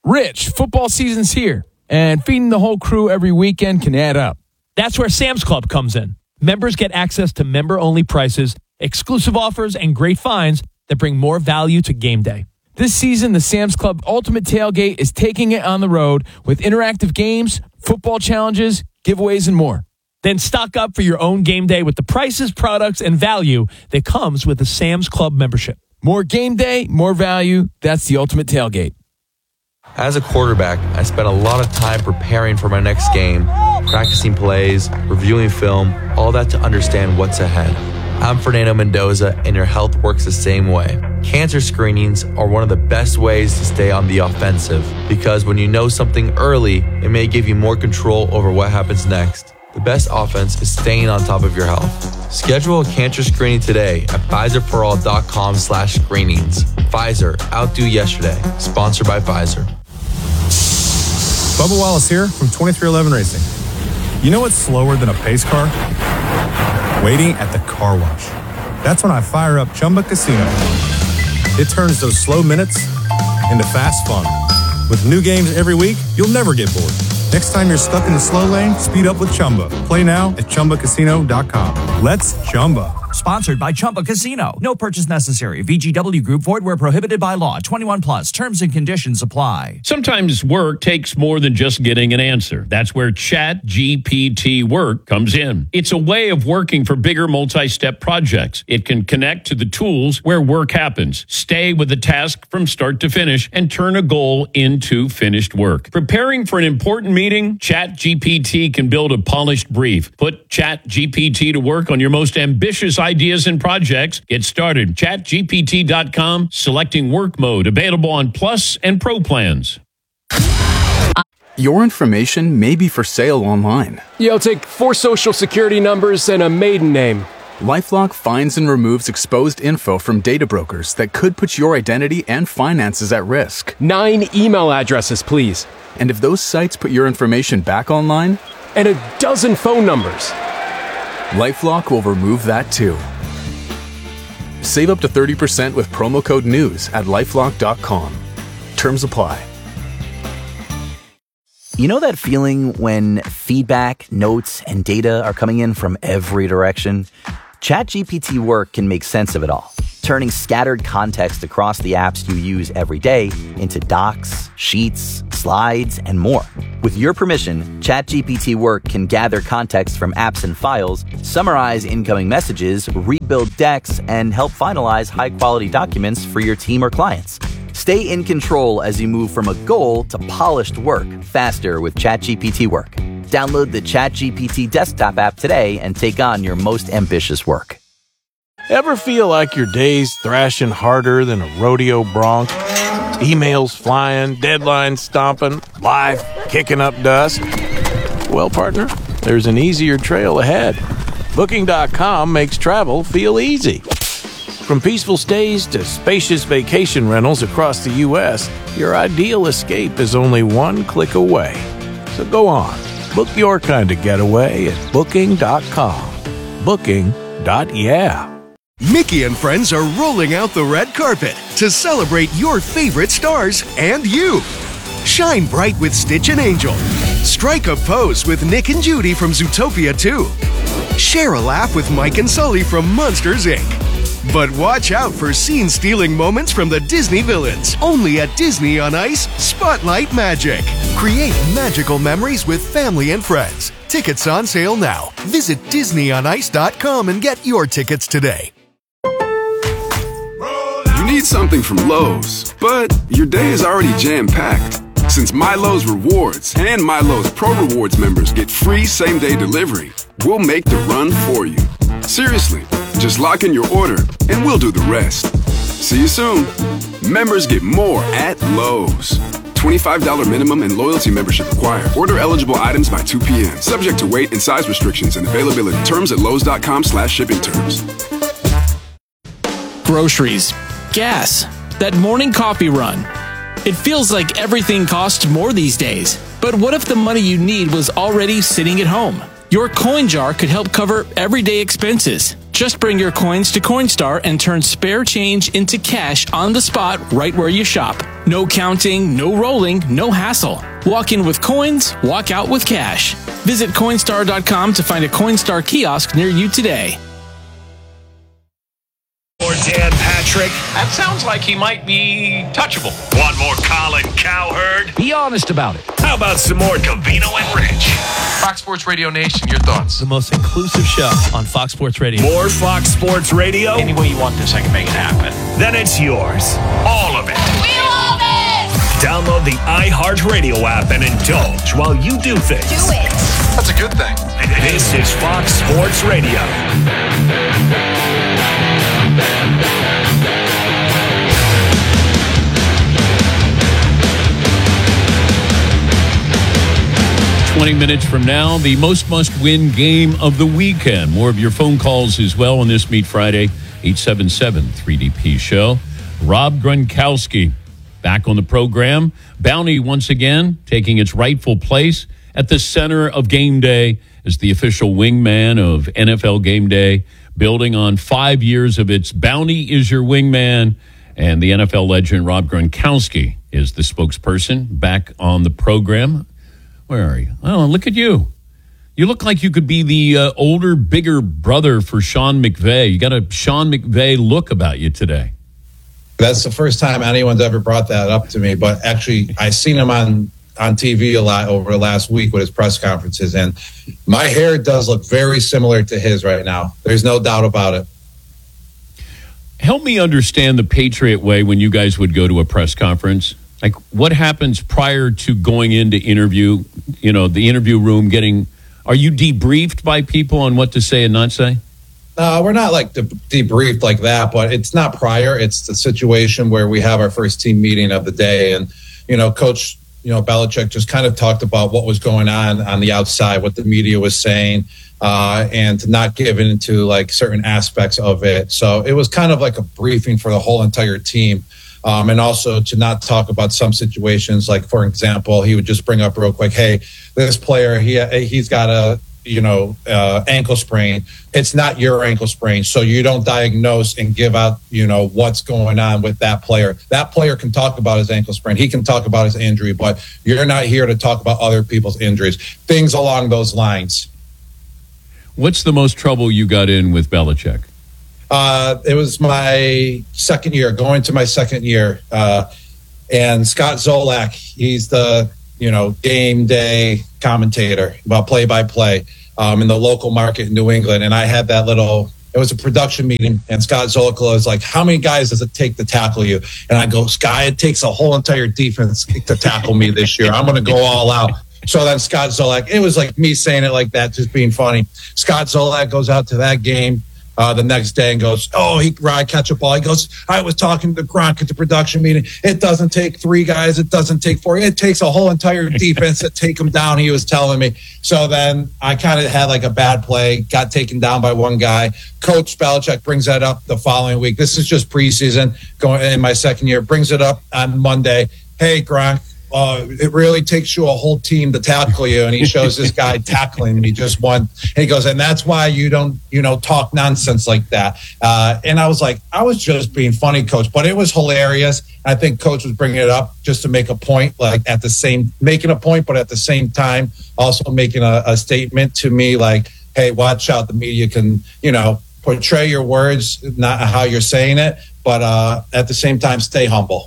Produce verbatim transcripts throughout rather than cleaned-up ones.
Rich, football season's here, and feeding the whole crew every weekend can add up. That's where Sam's Club comes in. Members get access to member-only prices, exclusive offers, and great finds that bring more value to game day. This season, the Sam's Club Ultimate Tailgate is taking it on the road with interactive games, football challenges, giveaways, and more. Then stock up for your own game day with the prices, products, and value that comes with a Sam's Club membership. More game day, more value. That's the Ultimate Tailgate. As a quarterback, I spent a lot of time preparing for my next game, practicing plays, reviewing film, all that to understand what's ahead. I'm Fernando Mendoza, and your health works the same way. Cancer screenings are one of the best ways to stay on the offensive, because when you know something early, it may give you more control over what happens next. The best offense is staying on top of your health. Schedule a cancer screening today at Pfizerforall.com slash screenings. Pfizer, outdo yesterday. Sponsored by Pfizer. Bubba Wallace here from twenty-three eleven Racing. You know what's slower than a pace car? Waiting at the car wash. That's when I fire up Chumba Casino. It turns those slow minutes into fast fun. With new games every week, you'll never get bored. Next time you're stuck in the slow lane, speed up with Chumba. Play now at Chumba Casino dot com. Let's Chumba. Sponsored by Chumba Casino. No purchase necessary. V G W Group. Void where prohibited by law. twenty-one plus. Terms and conditions apply. Sometimes work takes more than just getting an answer. That's where Chat G P T Work comes in. It's a way of working for bigger multi-step projects. It can connect to the tools where work happens, stay with the task from start to finish, and turn a goal into finished work. Preparing for an important meeting, Chat G P T can build a polished brief. Put Chat G P T to work on your most ambitious ideas and projects. Get started. Chat G P T dot com, selecting work mode, available on Plus and Pro plans. Your information may be for sale online. Yeah, I'll take four social security numbers and a maiden name. LifeLock finds and removes exposed info from data brokers that could put your identity and finances at risk. Nine email addresses, please. And if those sites put your information back online? And a dozen phone numbers. LifeLock will remove that too. Save up to thirty percent with promo code NEWS at LifeLock dot com. Terms apply. You know that feeling when feedback, notes, and data are coming in from every direction? ChatGPT Work can make sense of it all, turning scattered context across the apps you use every day into docs, sheets, slides, and more. With your permission, ChatGPT Work can gather context from apps and files, summarize incoming messages, rebuild decks, and help finalize high-quality documents for your team or clients. Stay in control as you move from a goal to polished work faster with ChatGPT Work. Download the ChatGPT desktop app today and take on your most ambitious work. Ever feel like your day's thrashing harder than a rodeo bronc? Emails flying, deadlines stomping, life kicking up dust? Well, partner, there's an easier trail ahead. Booking dot com makes travel feel easy. From peaceful stays to spacious vacation rentals across the U S, your ideal escape is only one click away. So go on, book your kind of getaway at Booking dot com. Booking. Yeah. Mickey and friends are rolling out the red carpet to celebrate your favorite stars and you. Shine bright with Stitch and Angel. Strike a pose with Nick and Judy from Zootopia two. Share a laugh with Mike and Sully from Monsters, Incorporated. But watch out for scene-stealing moments from the Disney villains. Only at Disney on Ice, Spotlight Magic. Create magical memories with family and friends. Tickets on sale now. Visit Disney on Ice dot com and get your tickets today. You need something from Lowe's, but your day is already jam-packed. Since MyLowe's Rewards and MyLowe's Pro Rewards members get free same-day delivery, we'll make the run for you. Seriously, just lock in your order and we'll do the rest. See you soon. Members get more at Lowe's. twenty-five dollars minimum and loyalty membership required. Order eligible items by two p.m. Subject to weight and size restrictions and availability. Terms at Lowe's dot com slash shipping terms. Groceries, gas, that morning coffee run. It feels like everything costs more these days. But what if the money you need was already sitting at home? Your coin jar could help cover everyday expenses. Just bring your coins to Coinstar and turn spare change into cash on the spot right where you shop. No counting, no rolling, no hassle. Walk in with coins, walk out with cash. Visit Coinstar dot com to find a Coinstar kiosk near you today. Or Dan Patrick. That sounds like he might be touchable. Want more Colin Cowherd? Be honest about it. How about some more Covino and Rich? Fox Sports Radio Nation, your thoughts? The most inclusive show on Fox Sports Radio. More Fox Sports Radio? Any way you want this, I can make it happen. Then it's yours. All of it. We love it! Download the iHeartRadio app and indulge while you do things. Do it. That's a good thing. This is Fox Sports Radio. twenty minutes from now, the most must-win game of the weekend. More of your phone calls as well on this Meet Friday, eight seven seven three D P show. Rob Gronkowski back on the program. Bounty once again taking its rightful place at the center of game day as the official wingman of N F L Game Day, building on five years of its Bounty is your wingman. And the N F L legend Rob Gronkowski is the spokesperson back on the program. Where are you? Oh, look at you. You look like you could be the uh, older, bigger brother for Sean McVay. You got a Sean McVay look about you today. That's the first time anyone's ever brought that up to me. But actually, I seen him on, on T V a lot over the last week with his press conferences. And my hair does look very similar to his right now. There's no doubt about it. Help me understand the Patriot way when you guys would go to a press conference. Like, what happens prior to going into interview, you know, the interview room getting, are you debriefed by people on what to say and not say? Uh, we're not like de- debriefed like that, but it's not prior. It's the situation where we have our first team meeting of the day. And, you know, Coach, you know, Belichick just kind of talked about what was going on on the outside, what the media was saying, uh, and to not give into like certain aspects of it. So it was kind of like a briefing for the whole entire team. Um, and also to not talk about some situations, like, for example, he would just bring up real quick, hey, this player, he he's got a, you know, uh, ankle sprain. It's not your ankle sprain. So you don't diagnose and give out, you know, what's going on with that player. That player can talk about his ankle sprain. He can talk about his injury, but you're not here to talk about other people's injuries. Things along those lines. What's the most trouble you got in with Belichick? Uh, it was my second year, going to my second year. Uh, and Scott Zolak, he's the, you know, game day commentator about play by play um, in the local market in New England. And I had that little, it was a production meeting. And Scott Zolak was like, how many guys does it take to tackle you? And I go, Scott, it takes a whole entire defense to tackle me this year. I'm going to go all out. So then Scott Zolak, it was like me saying it like that, just being funny. Scott Zolak goes out to that game Uh, the next day and goes, oh, he I catch a ball. He goes, I was talking to Gronk at the production meeting. It doesn't take three guys. It doesn't take four. It takes a whole entire defense to take him down, he was telling me. So then I kind of had like a bad play, got taken down by one guy. Coach Belichick brings that up the following week. This is just preseason going in my second year. Brings it up on Monday. Hey, Gronk. Uh, it really takes you a whole team to tackle you. And he shows this guy tackling and he just won. And he goes, and that's why you don't, you know, talk nonsense like that. Uh, and I was like, I was just being funny, Coach, but it was hilarious. I think Coach was bringing it up just to make a point, like at the same, making a point, but at the same time, also making a, a statement to me like, hey, watch out. The media can, you know, portray your words, not how you're saying it, but uh, at the same time, stay humble.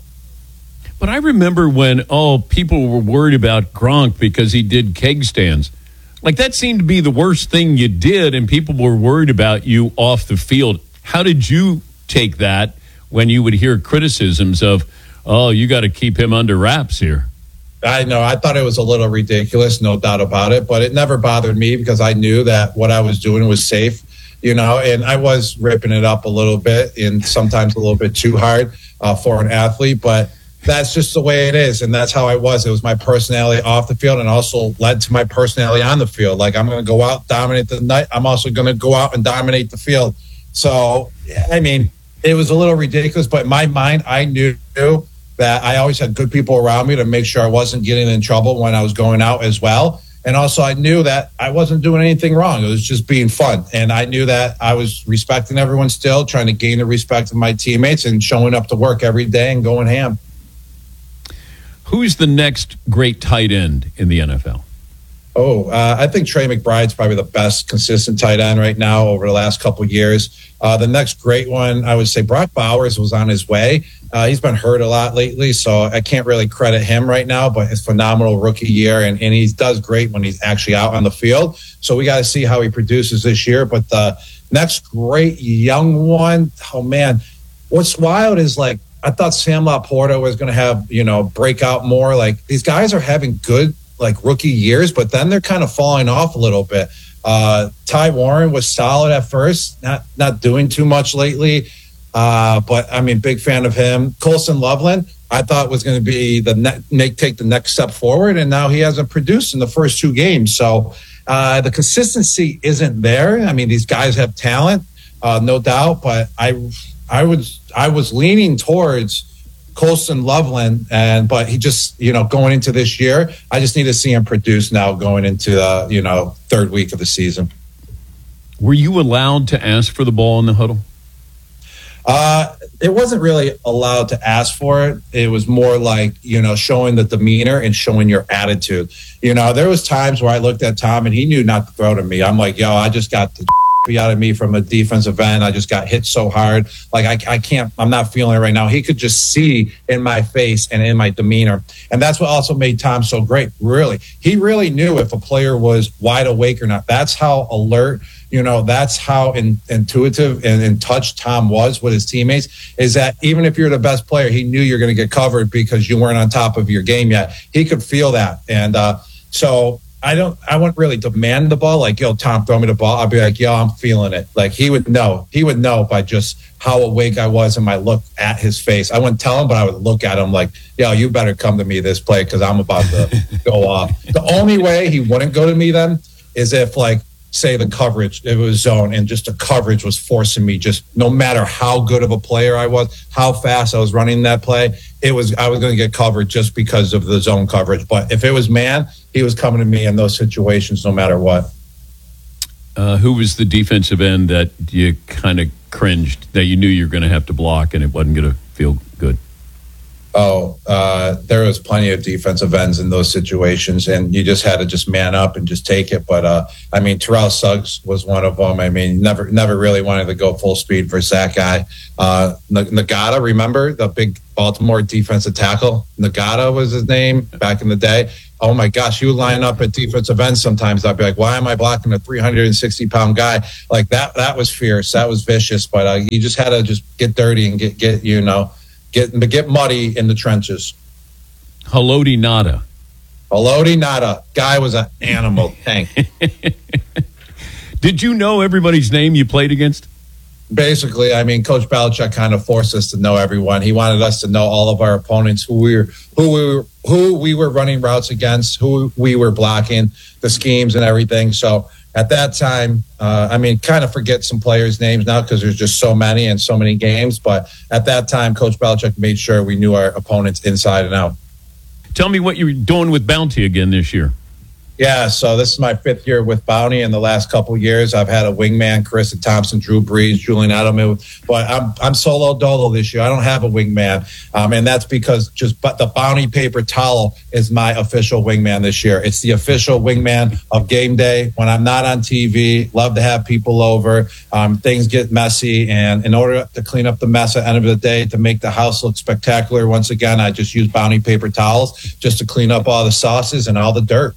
But I remember when, oh, people were worried about Gronk because he did keg stands. Like, that seemed to be the worst thing you did, and people were worried about you off the field. How did you take that when you would hear criticisms of, oh, you got to keep him under wraps here? I know. I thought it was a little ridiculous, no doubt about it, but it never bothered me because I knew that what I was doing was safe, you know, and I was ripping it up a little bit and sometimes a little bit too hard uh, for an athlete, but that's just the way it is, and that's how I was. It was my personality off the field and also led to my personality on the field. Like, I'm going to go out, dominate the night. I'm also going to go out and dominate the field. So, I mean, it was a little ridiculous, but in my mind, I knew that I always had good people around me to make sure I wasn't getting in trouble when I was going out as well. And also, I knew that I wasn't doing anything wrong. It was just being fun. And I knew that I was respecting everyone still, trying to gain the respect of my teammates and showing up to work every day and going ham. Who's the next great tight end in the N F L? Oh, uh, I think Trey McBride's probably the best consistent tight end right now over the last couple of years. Uh, the next great one, I would say Brock Bowers was on his way. Uh, he's been hurt a lot lately, so I can't really credit him right now, but it's phenomenal rookie year, and, and he does great when he's actually out on the field. So we got to see how he produces this year. But the next great young one, oh, man, what's wild is, like, I thought Sam Laporta was going to have, you know, break out more. Like, these guys are having good, like, rookie years, but then they're kind of falling off a little bit. Uh, Ty Warren was solid at first, not not doing too much lately. Uh, but I mean, big fan of him. Colson Loveland, I thought was going to be the ne- make take the next step forward, and now he hasn't produced in the first two games. So uh, the consistency isn't there. I mean, these guys have talent, uh, no doubt, but I I was I was leaning towards Colson Loveland, and but he just, you know, going into this year, I just need to see him produce now going into the, you know, third week of the season. Were you allowed to ask for the ball in the huddle? Uh, it wasn't really allowed to ask for it. It was more like, you know, showing the demeanor and showing your attitude. You know, there was times where I looked at Tom and he knew not to throw to me. I'm like, yo, I just got the out of me from a defensive end. I just got hit so hard. Like, I, I can't, I'm not feeling it right now. He could just see in my face and in my demeanor. And that's what also made Tom so great. Really. He really knew if a player was wide awake or not. That's how alert, you know, that's how in, intuitive and in touch Tom was with his teammates, is that even if you're the best player, he knew you're going to get covered because you weren't on top of your game yet. He could feel that. And uh, so I don't, I wouldn't really demand the ball. Like, yo, Tom, throw me the ball. I'll be like, yo, I'm feeling it. Like, he would know. He would know by just how awake I was and my look at his face. I wouldn't tell him, but I would look at him like, yo, you better come to me this play because I'm about to go off. The only way he wouldn't go to me then is if, like, say the coverage, it was zone, and just the coverage was forcing me, just no matter how good of a player I was, how fast I was running that play, it was, I was going to get covered just because of the zone coverage. But if it was man, he was coming to me in those situations no matter what. Uh, who was the defensive end that you kind of cringed, that you knew you were going to have to block and it wasn't going to feel good? Oh, uh, there was plenty of defensive ends in those situations, and you just had to just man up and just take it. But, uh, I mean, Terrell Suggs was one of them. I mean, never never really wanted to go full speed for that guy. Uh, Nagata, remember the big Baltimore defensive tackle? Nagata was his name back in the day. Oh, my gosh, he would line up at defensive ends sometimes. I'd be like, why am I blocking a three hundred sixty pound guy? Like, that That was fierce. That was vicious. But uh, you just had to just get dirty and get, get you know, Get get muddy in the trenches. Haloti Ngata. Haloti Ngata. Guy was an animal. Tank. Did you know everybody's name you played against? Basically, I mean, Coach Belichick kind of forced us to know everyone. He wanted us to know all of our opponents, who we were, who we were, who we were running routes against, who we were blocking, the schemes and everything. So at that time, uh, I mean, kind of forget some players' names now because there's just so many and so many games. But at that time, Coach Belichick made sure we knew our opponents inside and out. Tell me what you're doing with Bounty again this year. Yeah, so this is my fifth year with Bounty. In the last couple of years, I've had a wingman, Carissa Thompson, Drew Brees, Julian Edelman, but I'm I'm solo dolo this year. I don't have a wingman, um, and that's because just but the Bounty paper towel is my official wingman this year. It's the official wingman of game day when I'm not on T V. Love to have people over. Um, things get messy, and in order to clean up the mess at the end of the day, to make the house look spectacular, once again, I just use Bounty paper towels just to clean up all the sauces and all the dirt.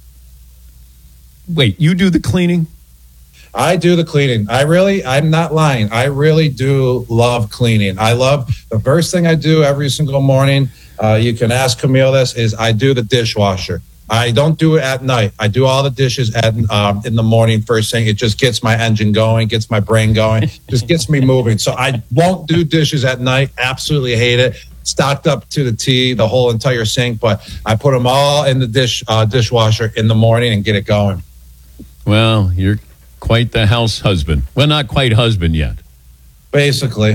Wait, you do the cleaning? I do the cleaning. I really, I'm not lying. I really do love cleaning. I love the first thing I do every single morning. Uh, you can ask Camille this, is I do the dishwasher. I don't do it at night. I do all the dishes at um, in the morning first thing. It just gets my engine going, gets my brain going, just gets me moving. So I won't do dishes at night. Absolutely hate it. Stocked up to the T, the whole entire sink, but I put them all in the dish uh, dishwasher in the morning and get it going. Well, you're quite the house husband. Well, not quite husband yet. Basically.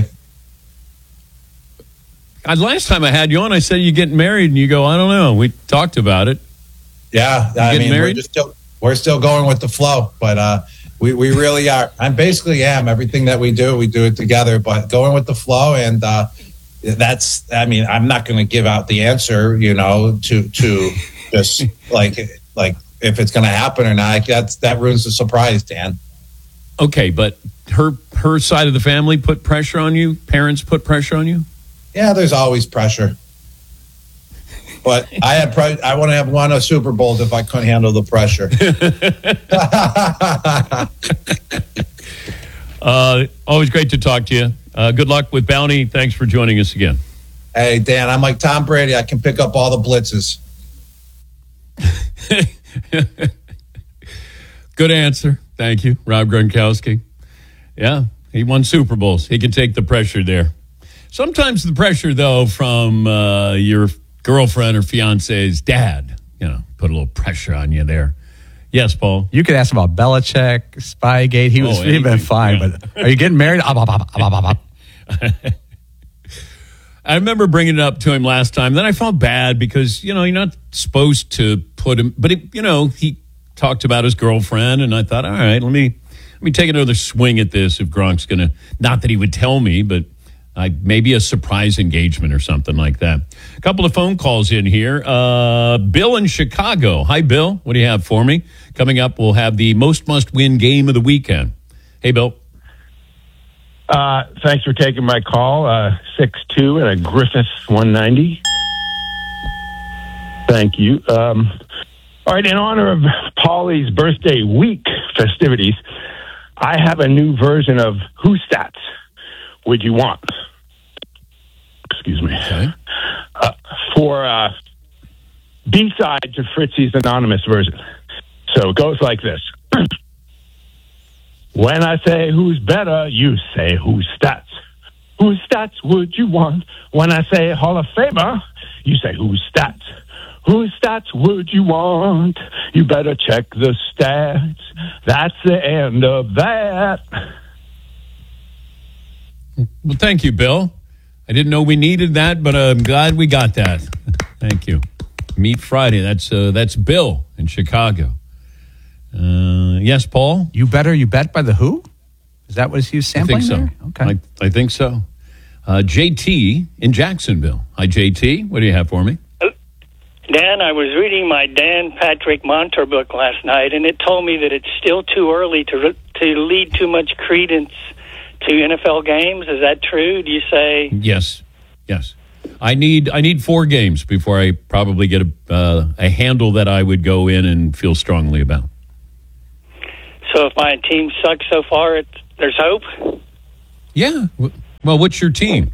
Uh, last time I had you on, I said you're getting married, and you go, I don't know. We talked about it. Yeah, you I mean, married? we're just still we're still going with the flow, but uh, we we really are. I basically am everything that we do. We do it together, but going with the flow, and uh, that's, I mean, I'm not going to give out the answer, you know, to, to just like, like if it's going to happen or not. That's, that ruins the surprise, Dan. Okay, but her her side of the family put pressure on you? Parents put pressure on you? Yeah, there's always pressure. But I had pre- I want to have won a Super Bowl if I couldn't handle the pressure. uh, always great to talk to you. Uh, good luck with Bounty. Thanks for joining us again. Hey, Dan, I'm like Tom Brady. I can pick up all the blitzes. Good answer. Thank you, Rob Gronkowski. Yeah, he won Super Bowls. He can take the pressure there. Sometimes the pressure, though, from uh, your girlfriend or fiance's dad, you know, put a little pressure on you there. Yes, Paul. You could ask him about Belichick, Spygate. He was Oh, he'd been anything, fine, yeah. but are you getting married? Ah, bah, bah, bah, bah, bah, bah. I remember bringing it up to him last time. Then I felt bad because, you know, you're not supposed to put him, but, it, you know, he talked about his girlfriend, and I thought, all right, let me let me take another swing at this if Gronk's going to, not that he would tell me, but uh, maybe a surprise engagement or something like that. A couple of phone calls in here. Uh, Bill in Chicago. Hi, Bill. What do you have for me? Coming up, we'll have the most must-win game of the weekend. Hey, Bill. Uh, thanks for taking my call. Uh, six two and a Griffith one ninety. Thank you. Um, all right, in honor of Paulie's birthday week festivities, I have a new version of Who Stats Would You Want? Excuse me. Okay. Uh, for uh, B-side to Fritzy's anonymous version. So it goes like this. When I say who's better, you say whose stats. Whose stats would you want? When I say Hall of Famer, you say whose stats. Whose stats would you want? You better check the stats. That's the end of that. Well, thank you, Bill. I didn't know we needed that, but I'm glad we got that. Thank you. Meet Friday. That's uh, that's Bill in Chicago. Uh, yes, Paul? You better, you bet by the Who? Is that what he was sampling I think so. there? Okay. I, I think so. Uh, J T in Jacksonville. Hi, J T. What do you have for me? Dan, I was reading my Dan Patrick Monter book last night, and it told me that it's still too early to re- to lead too much credence to N F L games. Is that true? Do you say? Yes. Yes. I need I need four games before I probably get a, uh, a handle that I would go in and feel strongly about. So if my team sucks so far, it's, there's hope? Yeah. Well, what's your team?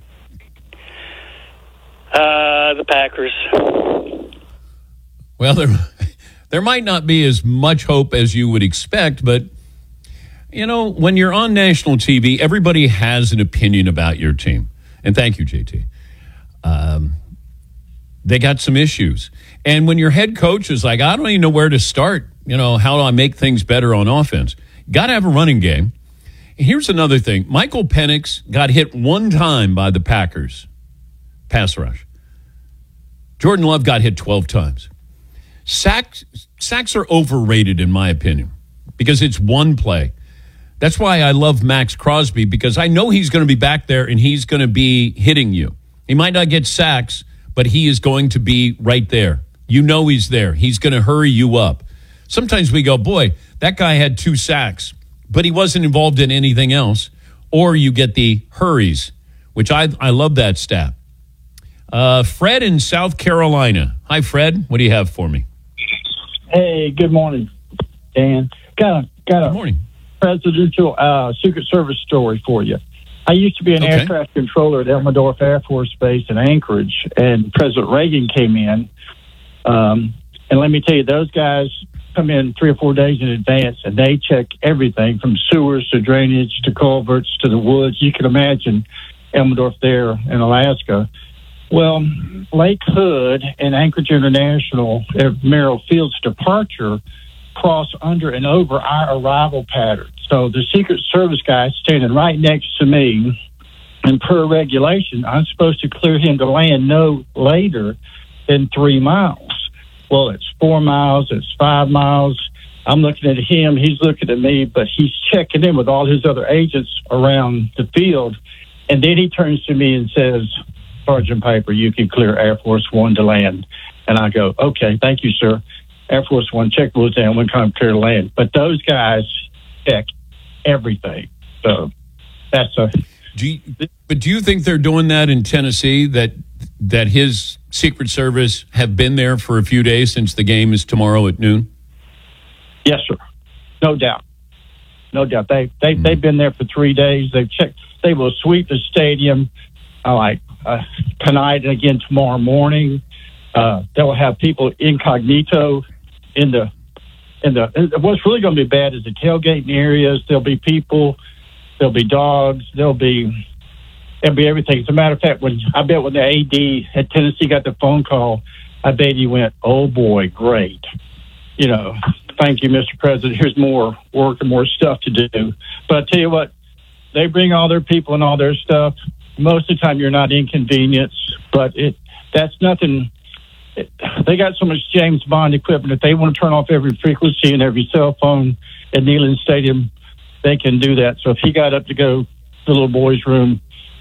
Uh, the Packers. Well, there, there might not be as much hope as you would expect, but, you know, when you're on national T V, everybody has an opinion about your team. And thank you, J T. Um, they got some issues. And when your head coach is like, I don't even know where to start, you know, how do I make things better on offense? Got to have a running game. Here's another thing. Michael Penix got hit one time by the Packers. Pass rush. Jordan Love got hit twelve times. Sacks, sacks are overrated, in my opinion, because it's one play. That's why I love Max Crosby, because I know he's going to be back there and he's going to be hitting you. He might not get sacks, but he is going to be right there. You know he's there. He's going to hurry you up. Sometimes we go, boy, that guy had two sacks, but he wasn't involved in anything else. Or you get the hurries, which I, I love that stat. Uh, Fred in South Carolina. Hi, Fred. What do you have for me? Hey, good morning, Dan. Got a, got a good morning. presidential uh, Secret Service story for you. I used to be an okay. aircraft controller at Elmendorf Air Force Base in Anchorage, and President Reagan came in. Um, and let me tell you, those guys come in three or four days in advance, and they check everything from sewers to drainage to culverts to the woods. You can imagine Elmendorf there in Alaska. Well, Lake Hood and Anchorage International, at Merrill Field's departure, cross under and over our arrival pattern. So the Secret Service guy standing right next to me, and per regulation, I'm supposed to clear him to land no later than three miles. Well, it's four miles, it's five miles. I'm looking at him, he's looking at me, but he's checking in with all his other agents around the field. And then he turns to me and says, Sergeant Piper, you can clear Air Force One to land. And I go, okay, thank you, sir. Air Force One, check rules down, we come clear to land. But those guys check everything. So that's a. Do you, but do you think they're doing that in Tennessee? That that his Secret Service have been there for a few days since the game is tomorrow at noon? Yes, sir. No doubt. No doubt. They they mm-hmm. they've been there for three days. They've checked. They will sweep the stadium. Uh, like uh, tonight and again tomorrow morning. Uh, they'll have people incognito in the in the. What's really going to be bad is the tailgating areas. There'll be people. There'll be dogs. There'll be there'll be everything. As a matter of fact, when I bet when the A D at Tennessee got the phone call, I bet he went, "Oh boy, great! You know, thank you, Mister President. Here's more work and more stuff to do." But I tell you what, they bring all their people and all their stuff. Most of the time, you're not inconvenienced, but it that's nothing. It, they got so much James Bond equipment. If they want to turn off every frequency and every cell phone at Neyland Stadium, they can do that. So if he got up to go to the little boy's room,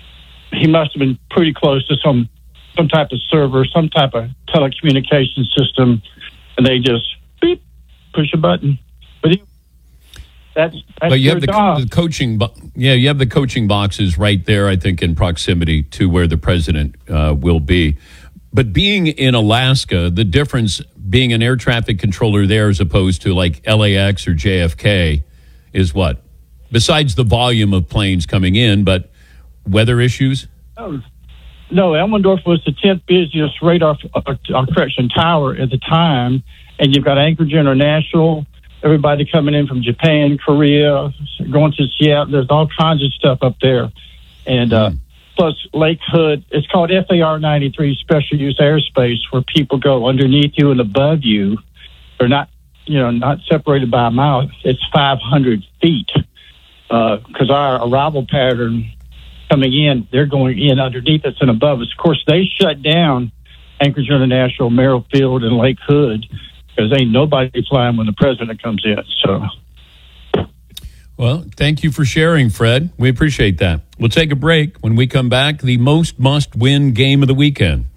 he must have been pretty close to some some type of server, some type of telecommunication system, and they just beep, push a button. But he, that's, that's but you their have the, job. the coaching, bo- yeah, you have the coaching boxes right there. I think in proximity to where the president uh, will be. But being in Alaska, the difference being an air traffic controller there as opposed to like L A X or J F K is what? Besides the volume of planes coming in, but weather issues? No, no Elmendorf was the tenth busiest radar, uh, uh, correction, tower at the time. And you've got Anchorage International, everybody coming in from Japan, Korea, going to Seattle. There's all kinds of stuff up there. And, uh, plus Lake Hood, it's called F A R ninety-three Special Use Airspace, where people go underneath you and above you. They're not, you know, not separated by a mile. It's five hundred feet. Because uh, our arrival pattern coming in, they're going in underneath us and above us. Of course, they shut down Anchorage International, Merrill Field, and Lake Hood because ain't nobody flying when the president comes in. So. Well, thank you for sharing, Fred. We appreciate that. We'll take a break. When we come back, the most must-win game of the weekend.